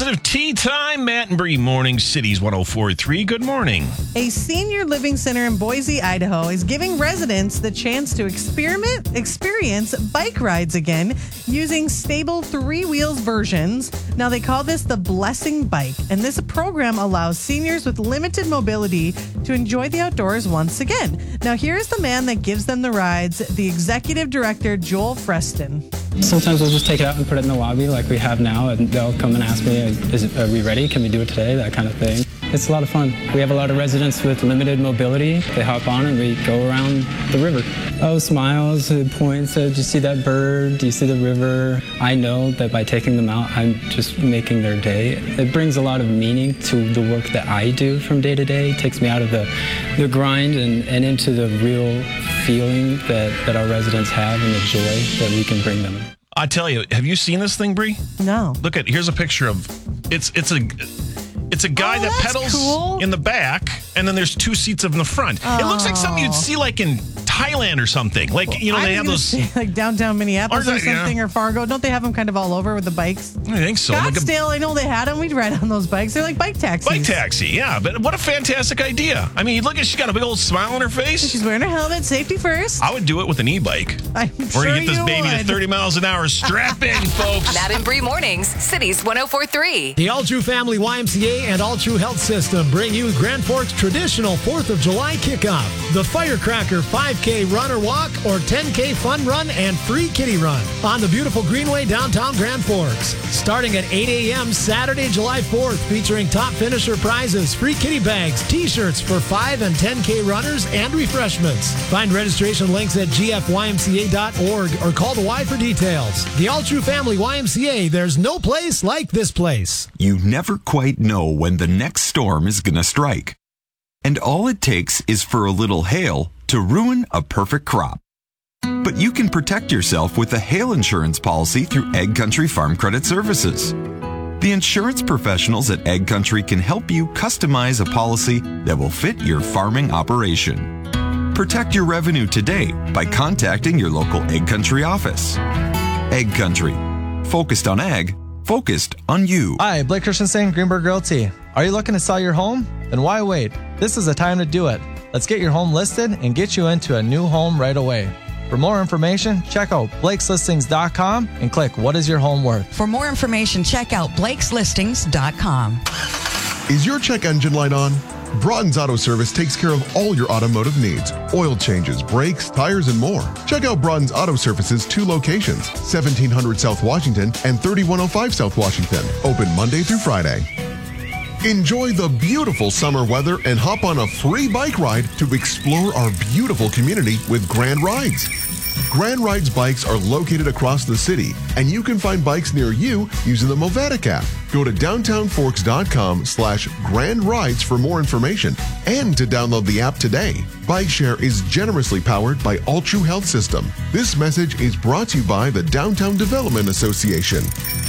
Positive tea time. Matt and Bree, Morning Cities 104.3. Good morning. A senior living center in Boise, Idaho is giving residents the chance to experience bike rides again using stable 3-wheels versions. Now, they call this the Blessing Bike, and this program allows seniors with limited mobility to enjoy the outdoors once again. Now, here's the man that gives them the rides, the executive director, Joel Freston. Sometimes we'll just take it out and put it in the lobby like we have now, and they'll come and ask me, are we ready? Can we do it today? That kind of thing. It's a lot of fun. We have a lot of residents with limited mobility. They hop on and we go around the river. Oh, smiles, it points. Do you see that bird? Do you see the river? I know that by taking them out, I'm just making their day. It brings a lot of meaning to the work that I do from day to day. It takes me out of the grind and into the real feeling that our residents have and the joy that we can bring them. I tell you, have you seen this thing, Bree? No. Look here's a picture of it's a guy that pedals in the back, and then there's 2 seats in the front. Oh. It looks like something you'd see like in Thailand or something. Like, they have those like downtown Minneapolis or something, or Fargo. Don't they have them kind of all over with the bikes? I think so. Scottsdale, I know they had them. We'd ride on those bikes. They're like bike taxis. Bike taxi, yeah. But what a fantastic idea. I mean, look, she's got a big old smile on her face. She's wearing her helmet, safety first. I would do it with an e-bike. I'm We're going to get this baby to 30 miles an hour. Strap in, folks. Matt and Bree Mornings, Cities 104.3. The All True Family YMCA and All True Health System bring you Grand Forks' traditional 4th of July kickoff. The Firecracker 5K run or walk or 10K fun run and free kitty run on the beautiful Greenway downtown Grand Forks. Starting at 8 a.m. Saturday, July 4th, featuring top finisher prizes, free kitty bags, t-shirts for 5 and 10K runners, and refreshments. Find registration links at gfymca.org or call the Y for details. The All True Family YMCA, there's no place like this place. You never quite know when the next storm is going to strike. And all it takes is for a little hail to ruin a perfect crop. But you can protect yourself with a hail insurance policy through Egg Country Farm Credit Services. The insurance professionals at Egg Country can help you customize a policy that will fit your farming operation. Protect your revenue today by contacting your local Egg Country office. Egg Country. Focused on ag, focused on you. Hi, Blake Christensen, Greenberg Realty. Are you looking to sell your home? Then why wait? This is the time to do it. Let's get your home listed and get you into a new home right away. For more information, check out Blake'sListings.com and click What is your home worth? For more information, check out Blake'sListings.com. Is your check engine light on? Broughton's Auto Service takes care of all your automotive needs. Oil changes, brakes, tires, and more. Check out Broughton's Auto Service's 2 locations, 1700 South Washington and 3105 South Washington. Open Monday through Friday. Enjoy the beautiful summer weather and hop on a free bike ride to explore our beautiful community with Grand Rides. Grand Rides bikes are located across the city, and you can find bikes near you using the Movatic app. Go to downtownforks.com/Grand Rides for more information and to download the app today. Bike Share is generously powered by All True Health System. This message is brought to you by the Downtown Development Association.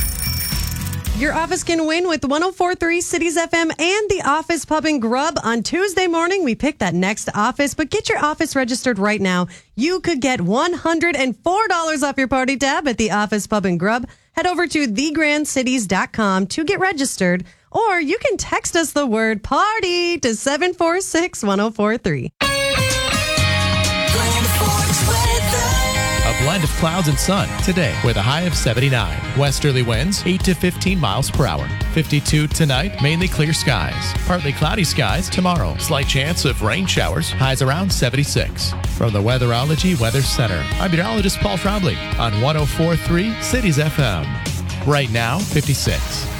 Your office can win with 104.3 Cities FM and the Office Pub and Grub. On Tuesday morning, we pick that next office, but get your office registered right now. You could get $104 off your party tab at the Office Pub and Grub. Head over to thegrandcities.com to get registered, or you can text us the word PARTY to 746-1043. A blend of clouds and sun today with a high of 79. Westerly winds 8 to 15 miles per hour. 52 tonight, mainly clear skies. Partly cloudy skies tomorrow. Slight chance of rain showers. Highs around 76. From the Weatherology Weather Center, I'm meteorologist Paul Trombley on 104.3 Cities FM. Right now, 56.